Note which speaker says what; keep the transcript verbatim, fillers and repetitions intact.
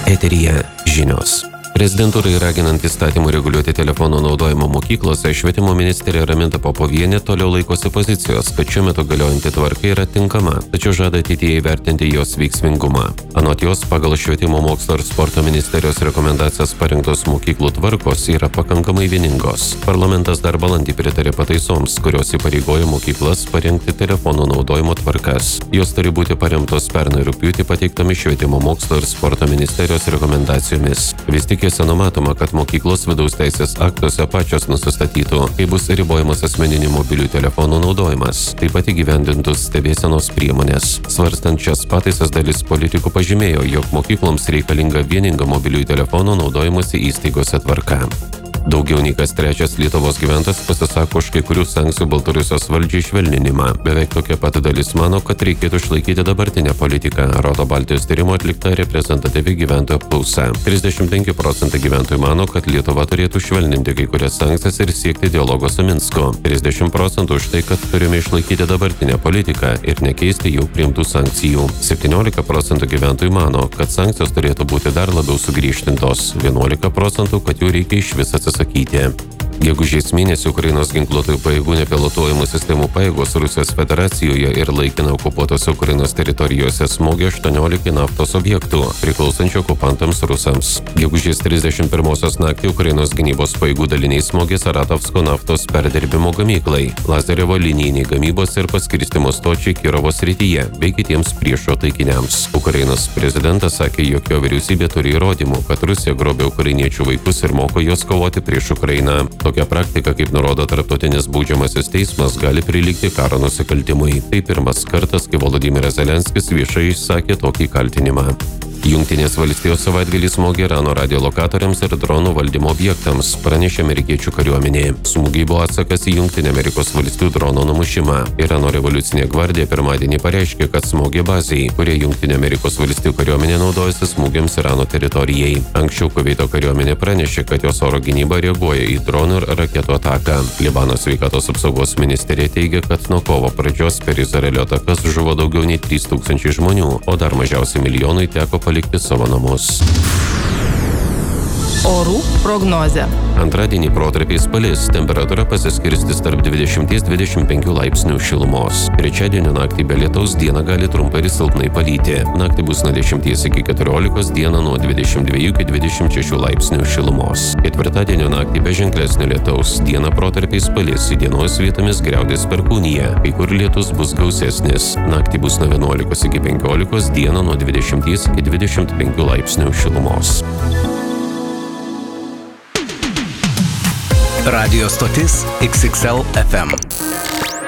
Speaker 1: Eteryje žinios. Prezidentūrai raginant įstatymų reguliuoti telefonų naudojimo mokyklose, švietimo ministerija Raminta Popovienė toliau laikosi pozicijos, kad šiuo metu galiojanti tvarka yra tinkama, tačiau žada ateityje įvertinti jos veiksmingumą. Anot jos, pagal švietimo mokslo ir sporto ministerijos rekomendacijas parinktos mokyklų tvarkos yra pakankamai vieningos. Parlamentas dar balandį pritarė pataisoms, kurios įpareigoja mokyklas parengti telefonų naudojimo tvarkas. Jos turi būti paremtos pernai rugpjūtį pateiktomis švietimo mokslo ir sporto ministerijos rekomendacijomis. Vis tik jose numatoma, kad mokyklos vidaus teisės aktuose pačios nusistatytų, kai bus ribojamas asmeninių mobilių telefonų naudojimas, taip pat įgyvendintus stebėsenos priemonės. Svarstant šias pataisas, dalis politikų pažymėjo, jog mokykloms reikalinga vieninga mobiliųjų telefonų naudojimosi įstaigose tvarka. Daugiau nei kas trečias Lietuvos gyventojas pasisako už kai kurių sankcijų Baltarusijos valdžiai švelninimą. Beveik tokia pat dalis mano, kad reikėtų išlaikyti dabartinę politiką, rodo Baltijos tyrimo atlikta reprezentatyvi gyventojų apklausa. trisdešimt penki procentai gyventojų mano, kad Lietuva turėtų švelninti kai kurias sankcijas ir siekti dialogo su Minsku. trisdešimt procentų už tai, kad turime išlaikyti dabartinę politiką ir nekeisti jau priimtų sankcijų. septyniolika procentų gyventojų mano, kad sankcijos turėtų būti dar labiau sugriežtintos. vienuolika procentų, kad jų reikia iš vis atsisakyti. Gegužės mėnesį Ukrainos ginkluotųjų pajėgų nepilotuojamų sistemų pajėgos Rusijos federacijoje ir laikinai okupuotose Ukrainos teritorijose smogė aštuoniolika naftos objektų, priklausančių okupantams rusams. Gegužės trisdešimt pirmosios naktį Ukrainos gynybos pajėgų daliniai smogė Saratovsko naftos perdirbimo gamyklai, Lazarevo linijiniai gamybos ir paskirstymo stočiai Kirovo srityje bei kitiems priešo taikiniams. Ukrainos prezidentas sakė, jog jo vyriausybė turi įrodymų, kad Rusija grobė ukrainiečių vaikus ir moko juos kovoti prieš Ukrainą. Tokia praktika, kaip nurodo Tarptautinis baudžiamasis teismas, gali prilygti karo nusikaltimui. Tai pirmas kartas, kai Volodymyras Zelenskis viešai išsakė tokį kaltinimą. Jungtinės valstijos savaitgalį smogė Irano radiolokatoriams ir dronų valdymo objektams, pranešė amerikiečių kariuomenė. Smūgiai buvo atsakas į Jungtinių Amerikos valstijų drono numušimą. Irano revoliucinė gvardija pirmadienį pareiškė, kad smogė bazei, kurie Jungtinių Amerikos valstijų kariuomenė naudojasi smūgiams Irano teritorijai. Anksčiau Kuveito kariuomenė pranešė, kad jos oro gynyba reaguoja į dronų ir raketų ataką. Libano sveikatos apsaugos ministerija teigia, kad nuo kovo pradžios per Izraelio atakas žuvo daugiau nei trys tūkstančiai žmonių, o dar mažiausiai milijonui teko palikti palikti savo namus.
Speaker 2: Orų prognozė.
Speaker 1: Antradienį protarpiais palis, temperatūra pasiskirstys tarp dvidešimt dvidešimt penki laipsnių šilumos. Trečiadienio naktį be lietaus dieną gali trumpai ir silpnai palyti. Naktį bus nuo dešimties iki keturiolikos, dieną nuo dvidešimt dviejų iki dvidešimt šešių laipsnių šilumos. Ketvirtadienio naktį be ženklesnio lietaus, dieną protarpiais palis, įdienos vietomis griaudės perkūnija, kai kur lietus bus gausesnis. Naktį bus nuo vienuolikos iki penkiolikos, dieną nuo dvidešimties iki dvidešimt penkių laipsnių šilumos.
Speaker 3: Radio stotis X X L F M.